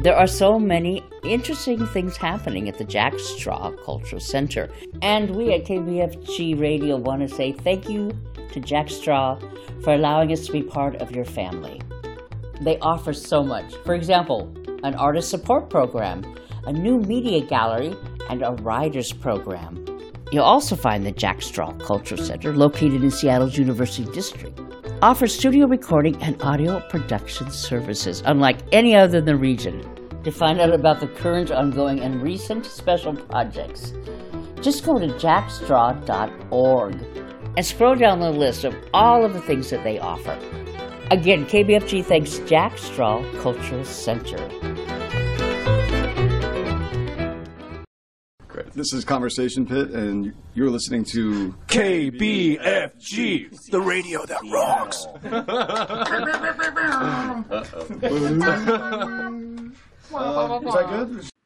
There are so many interesting things happening at the Jack Straw Cultural Center. And we at KBFG Radio want to say thank you to Jack Straw for allowing us to be part of your family. They offer so much. For example, an artist support program, a new media gallery, and a writers program. You'll also find the Jack Straw Cultural Center, located in Seattle's University District, offers studio recording and audio production services, unlike any other in the region. To find out about the current, ongoing, and recent special projects, just go to jackstraw.org and scroll down the list of all of the things that they offer. Again, KBFG thanks Jack Straw Cultural Center. This is Conversation Pit, and you're listening to KBFG, the radio that rocks. Is that good?